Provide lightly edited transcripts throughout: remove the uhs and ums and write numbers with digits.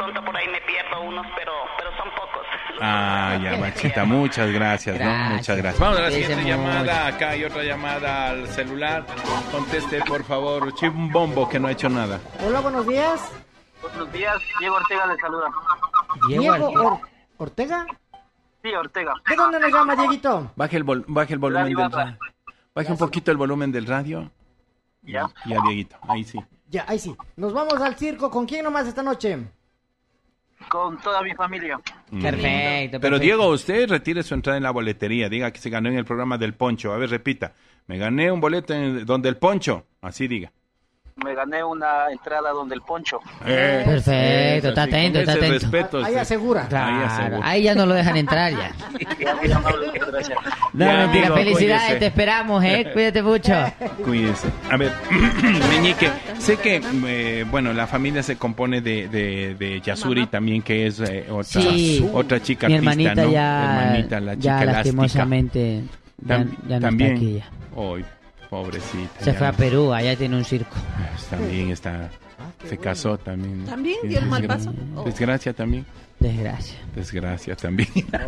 pronto por ahí me pierdo unos, pero son pocos. Ya, Machita, muchas gracias, ¿no? Muchas gracias. Vamos a la siguiente llamada. Acá hay otra llamada al celular. Conteste, por favor, Chimbombo, que no ha hecho nada. Hola, buenos días. Buenos días, Diego Ortega le saluda. Diego Ortega. Sí, Ortega. ¿De dónde nos llama, Dieguito? Baje el volumen del radio. Baje un poquito el volumen del radio. Ya. Ya, Dieguito, ahí sí. Ya, ahí sí. Nos vamos al circo. ¿Con quién nomás esta noche? Con toda mi familia. Perfecto. Pero Diego, usted retire su entrada en la boletería. Diga que se ganó en el programa del Poncho. A ver, repita. Me gané un boleto donde el Poncho. Así diga. Me gané una entrada donde el Poncho. Perfecto, está atento, está atento. Respeto, ahí asegura. Claro, ahí ya no lo dejan entrar ya. Gracias. No, Ya, mentira, amigo, felicidades, cuídese. te esperamos, cuídate mucho. Cuídense. A ver, Meñique, sé que, la familia se compone de Yasuri también, que es otra chica mi artista, hermanita ¿no? ya, Hermanita, la chica ya elástica. lastimosamente ya no también. está aquí ya. Ay, pobrecita. Se ya fue a no. Perú, allá tiene un circo. También está, se casó también. ¿También dio el mal paso? Desgracia también. Desgracia También.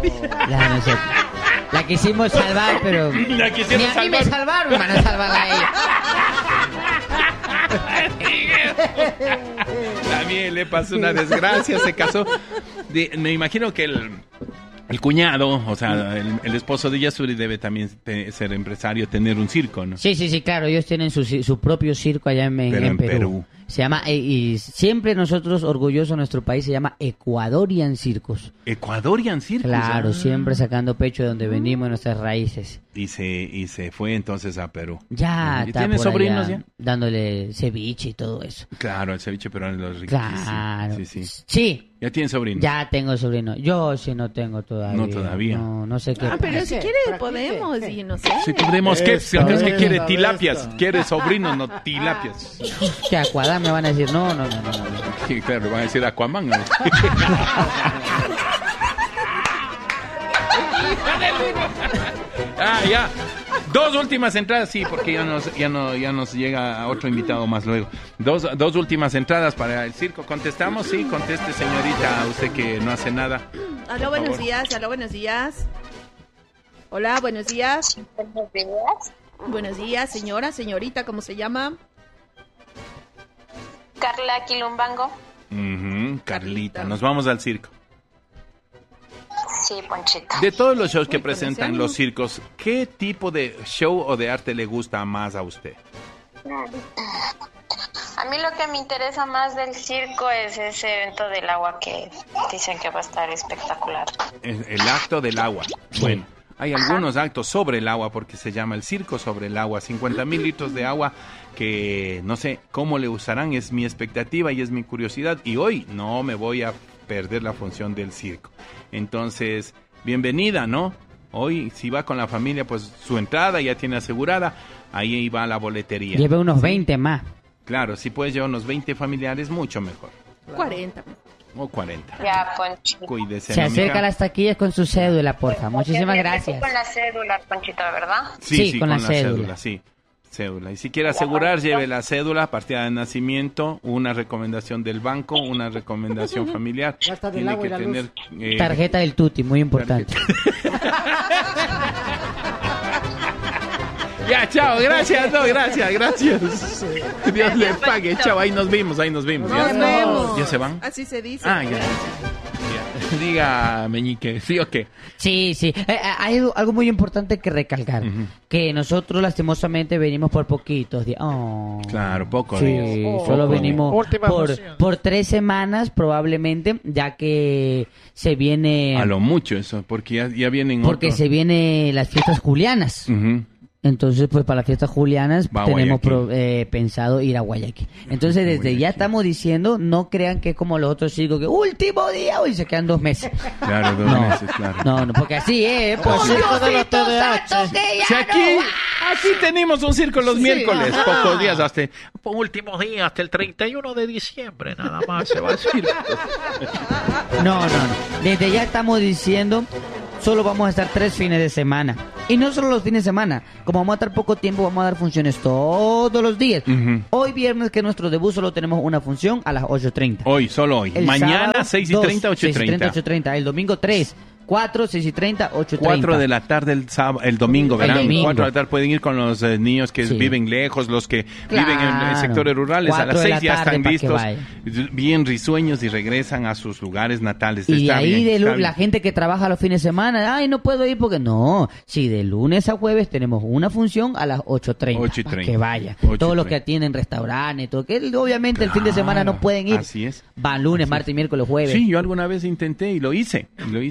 La quisimos salvar, pero ni a mí me salvaron, van a salvarla a ella. También le pasó una desgracia, se casó. Me imagino que el cuñado, o sea, el esposo de Yasuri debe también ser empresario, tener un circo, ¿no? Sí, claro, ellos tienen su propio circo allá en Perú. Se llama, y siempre nosotros, orgullosos, nuestro país se llama Ecuadorian Circus. Ecuadorian Circus. Claro, siempre sacando pecho de donde venimos, nuestras raíces. Y se fue entonces a Perú. Ya, está ¿Tiene por sobrinos allá, ya? dándole ceviche y todo eso. Claro, el ceviche peruano es riquísimo. Claro. Sí. ¿Ya tiene sobrinos? Ya tengo sobrino. Yo sí no tengo todavía. No todavía. No sé qué. Pero si quiere podemos y no sé. Si podemos, ¿qué? Si acaso que quiere tilapias, quiere sobrinos, no tilapias. Que Aquadán me van a decir, no. Sí, claro, le van a decir Aquaman, ¿no? Ya. Dos últimas entradas, sí, porque ya nos llega otro invitado más luego. Dos últimas entradas para el circo. ¿Contestamos? Sí, conteste, señorita, usted que no hace nada. Aló, buenos días. Hola, buenos días. Buenos días. Buenos días, señorita, ¿cómo se llama? Carla Quilumbango. Carlita, nos vamos al circo. Sí, Ponchito. De todos los shows que presentan los circos, ¿qué tipo de show o de arte le gusta más a usted? A mí lo que me interesa más del circo es ese evento del agua que dicen que va a estar espectacular. El acto del agua. Bueno, hay algunos actos sobre el agua porque se llama el circo sobre el agua. 50,000 litros de agua que no sé cómo le usarán, es mi expectativa y es mi curiosidad. Y hoy no me voy a perder la función del circo. Entonces, bienvenida, ¿no? Hoy, si va con la familia, pues su entrada ya tiene asegurada. Ahí va la boletería. Lleve unos 20 más. Claro, si puedes llevar unos 20 familiares, mucho mejor. 40. O 40. Ya, Ponchito. Cuídese. Se acerca a las taquillas con su cédula, porfa. Muchísimas gracias. Con la cédula, Ponchito, ¿verdad? Sí, con la cédula, sí. Cédula. Y si quiere asegurar, lleve la cédula, partida de nacimiento, una recomendación del banco, una recomendación familiar. Gasta del Tiene agua que y la tener Tarjeta del Tuti, muy importante. Ya, chao, gracias, gracias. Dios le pague, chao, ahí nos vimos. Nos vemos. ¿Ya se van? Así se dice. Ya. Diga, Meñique, ¿sí o qué? Sí. Hay algo muy importante que recalcar. Que nosotros lastimosamente venimos por poquitos días. Claro, poco. Sí, solo venimos por 3 semanas probablemente, ya que se viene... A lo mucho eso, porque ya vienen Porque se vienen las fiestas julianas. Entonces, pues para las fiestas julianas tenemos pensado ir a Guayaquil. Entonces, desde ya estamos diciendo, no crean que es como los otros circos, que último día, hoy se quedan 2 meses. Claro, 2 meses, claro. No, porque así es. ¡Por Diosito santo que ya si aquí tenemos un circo los miércoles, pocos días, hasta último día, hasta el 31 de diciembre, nada más se va al circo. No. Desde ya estamos diciendo, solo vamos a estar 3 fines de semana. Y no solo los fines de semana. Como vamos a estar poco tiempo, vamos a dar funciones todos los días. Hoy viernes, que es nuestro debut, solo tenemos una función a las 8:30. Hoy, solo hoy. El Mañana, sábado, 6:30, 8:30. 8:30. El domingo, 3. 4, 6:30, 8:30. 4 de la tarde el domingo, ¿verdad? El domingo. 4 de la tarde pueden ir con los niños que viven lejos, los que viven en sectores rurales. A las 6 ya están listos, bien risueños y regresan a sus lugares natales. Y está ahí bien, la gente que trabaja los fines de semana, ay, no puedo ir porque no. Sí, de lunes a jueves tenemos una función a las 8:30. Para que vaya. Todos los que atienden restaurantes, todo, que obviamente el fin de semana no pueden ir. Así es. Van lunes, martes, miércoles, jueves. Sí, yo alguna vez intenté y lo hice.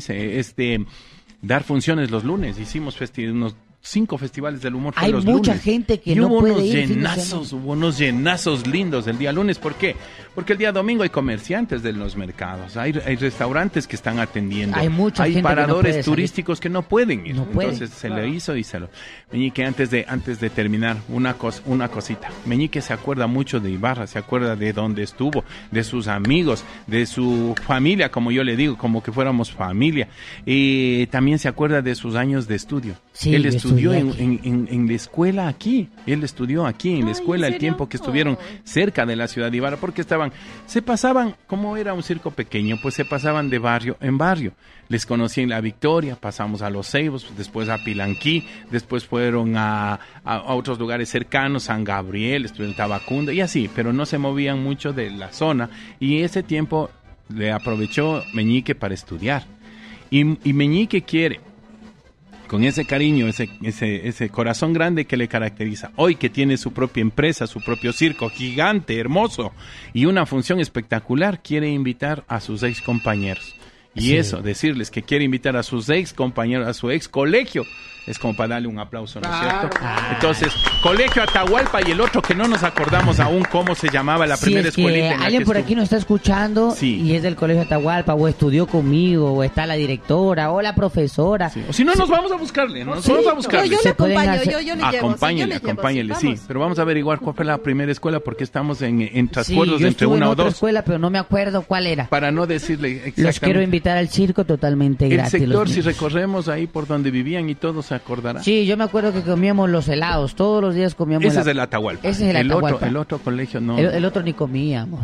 Dar funciones los lunes. Hicimos unos 5 festivales del humor. Hay los mucha lunes. gente que y no hubo puede unos ir. Hubo unos llenazos lindos el día lunes. ¿Por qué? Porque el día domingo hay comerciantes de los mercados, hay restaurantes que están atendiendo, hay paradores turísticos que no pueden ir. Entonces se le hizo y se lo... Meñique, antes de terminar, una cosita. Meñique se acuerda mucho de Ibarra, se acuerda de dónde estuvo, de sus amigos, de su familia, como yo le digo, como que fuéramos familia. También se acuerda de sus años de estudio. Sí, él estudió en la escuela aquí. Él estudió aquí en la escuela el tiempo que estuvieron cerca de la ciudad de Ibarra, porque se pasaban, como era un circo pequeño, pues se pasaban de barrio en barrio. Les conocí en La Victoria, pasamos a Los Ceibos, después a Pilanquí, después fueron a otros lugares cercanos, San Gabriel, estuvieron en Tabacunda y así, pero no se movían mucho de la zona, y ese tiempo le aprovechó Meñique para estudiar. Y Meñique quiere, con ese cariño, ese corazón grande que le caracteriza, hoy que tiene su propia empresa, su propio circo gigante, hermoso, y una función espectacular, quiere invitar a sus ex compañeros. Y eso, decirles que quiere invitar a sus ex compañeros, a su ex colegio, es como para darle un aplauso, ¿no es cierto? Entonces, Colegio Atahualpa, y el otro que no nos acordamos aún cómo se llamaba la primera escuelita en la que alguien por estuvo. aquí nos está escuchando y es del Colegio Atahualpa, o estudió conmigo, o está la directora, o la profesora. Sí. O si no, nos vamos a buscarle, ¿no? Nos vamos a buscarle. Yo le acompaño, yo le llevo. Acompáñele, sí. Pero vamos a averiguar cuál fue la primera escuela, porque estamos en transcursos yo entre una en o otra dos. escuela, pero no me acuerdo cuál era. Para no decirle exactamente. Los quiero invitar al circo totalmente gratis. El sector, si recorremos ahí por donde vivían y todo, se acordará. Sí, yo me acuerdo que comíamos los helados, todos los días comíamos. Ese es el Atahualpa. Ese es el Atahualpa. El otro colegio no. El otro ni comíamos.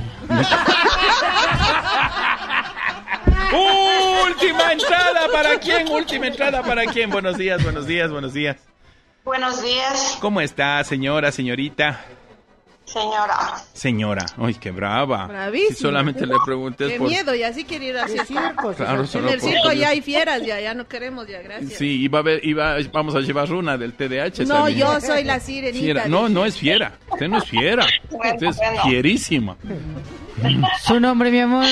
Última entrada para quién, última entrada para quién. Buenos días. Buenos días. ¿Cómo está, señorita? Señora, ay, qué brava. Bravísima. Si solamente le pregunté Qué miedo, y así quiere ir hacia el circo. Claro, en el circo ya hay fieras, ya no queremos, ya, gracias. Sí, vamos a llevar una del TDAH. No, también. yo soy la sirenita. No es fiera. Usted no es fiera. Usted es fierísima. ¿Su nombre, mi amor?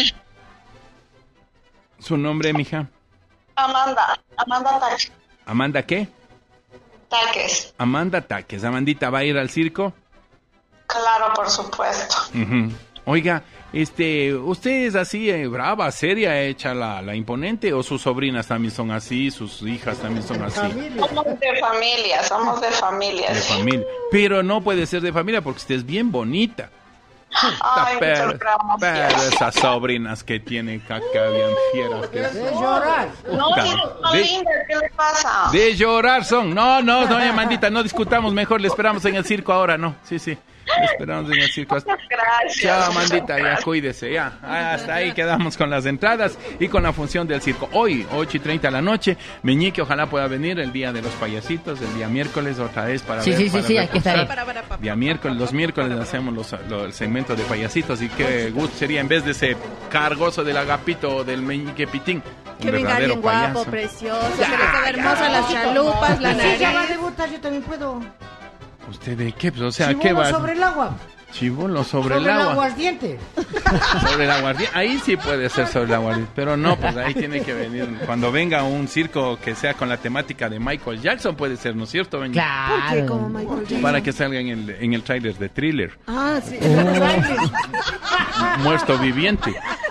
¿Su nombre, mija? Amanda Taques. ¿Amanda qué? Taques. Amanda Taques. ¿Amandita va a ir al circo? Claro, por supuesto. Oiga, ¿usted es así brava, seria, hecha la imponente, o sus sobrinas también son así, sus hijas también son así? Somos de familia. De familia. Pero no puede ser de familia porque usted es bien bonita. Ay, pero esas sobrinas que tienen caca bien fieras. De llorar. No, son lindas, ¿qué le pasa? De llorar son. No, doña Amandita, no discutamos, mejor le esperamos en el circo ahora, ¿no? Sí. Le esperamos en el circo. Gracias. Chao, Amandita, ya cuídese, ya. Hasta ahí quedamos con las entradas y con la función del circo. Hoy, 8:30 de la noche, Meñique ojalá pueda venir el día de los payasitos, el día miércoles otra vez para ver. Sí, aquí estaré. Los miércoles hacemos el segmento de payasitos, y qué gusto sería, en vez de ese cargoso del Agapito o del Meñique Pitín, que venga bien guapo, precioso, que le quede hermosa las chalupas, la nariz. Si ella va a debutar, yo también puedo. ¿Usted de qué? Pues, o sea, Chibolo ¿qué va? Sobre el agua. Chibolo sobre el agua. Sobre el aguardiente. Sobre el aguardiente. Ahí sí puede ser sobre el aguardiente. Pero no, pues ahí tiene que venir. Cuando venga un circo que sea con la temática de Michael Jackson, puede ser, ¿no es cierto? Claro. ¿Por qué como Michael Jackson? Para que salga en el tráiler de Thriller. Ah, sí. Muerto viviente.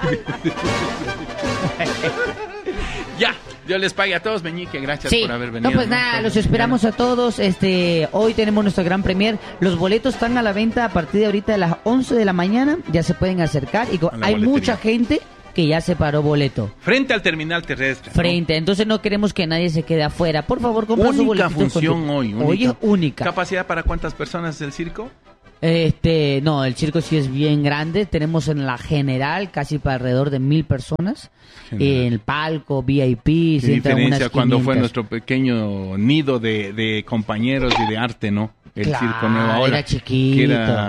Ya. Dios les pague a todos, Meñique, gracias por haber venido. No, pues nada, los esperamos a todos. Hoy tenemos nuestra gran premier. Los boletos están a la venta a partir de ahorita de las 11 de la mañana. Ya se pueden acercar. Y hay mucha gente que ya separó boleto. Frente al terminal terrestre. Frente, ¿no? Entonces no queremos que nadie se quede afuera. Por favor, compra su boletito. Única función hoy. Hoy es única. ¿Capacidad para cuántas personas el circo? No, el circo sí es bien grande. Tenemos en la general casi para alrededor de 1,000 personas. En el palco, VIP. ¿Qué diferencia cuando fue nuestro pequeño nido de compañeros y de arte, ¿no? El circo nuevo ahora. Era chiquito. Que era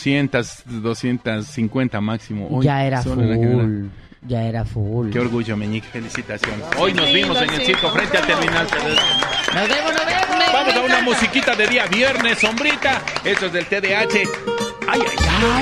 250 máximo. Hoy ya era full. Ya era full. Qué orgullo, Meñique. Felicitaciones. Hoy nos vimos en el circo frente al terminal terrestre. Nos vemos. Vamos a una musiquita de día viernes, sombrita. Eso es del TDH. Ay, ay, ay.